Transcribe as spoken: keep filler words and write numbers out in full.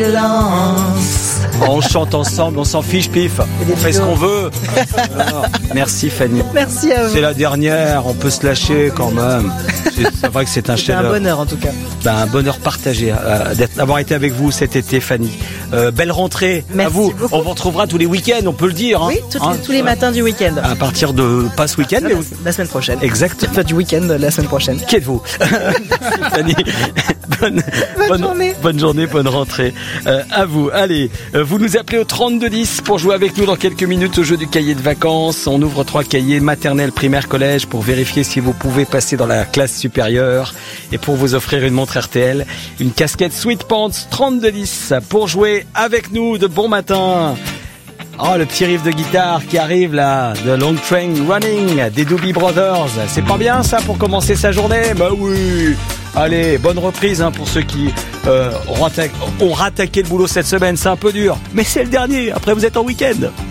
On chante ensemble, on s'en fiche, pif. On fait ce qu'on veut. Alors, merci Fanny. Merci à vous. C'est la dernière, on peut se lâcher quand même. C'est, c'est vrai que c'est un C'est chef. un bonheur en tout cas. Ben, un bonheur partagé euh, d'être, d'avoir été avec vous cet été, Fanny. Euh, belle rentrée Merci à vous. beaucoup. On vous retrouvera tous les week-ends, on peut le dire. Hein. Oui, toutes Hein, les- tous les matins du week-end. à partir de pas ce week-end, mais La, la semaine prochaine. exact. Enfin, du week-end, la semaine prochaine. Qui êtes-vous? Merci, Fanny. Bonne, Bonne journée. Bonne journée, bonne rentrée. Euh, à vous. Allez, euh, vous nous appelez au trente-deux dix pour jouer avec nous dans quelques minutes au jeu du cahier de vacances. On ouvre trois cahiers, maternelle, primaire, collège, pour vérifier si vous pouvez passer dans la classe supérieure et pour vous offrir une montre R T L, une casquette Sweet Pants. Trente-deux dix pour jouer avec nous de bon matin. Oh, le petit riff de guitare qui arrive là, de Long Train Running des Doobie Brothers. C'est pas bien ça pour commencer sa journée? Bah oui. Allez, bonne reprise hein, pour ceux qui euh, ont, attaqué, ont rattaqué le boulot cette semaine. C'est un peu dur, mais c'est le dernier. Après, vous êtes en week-end.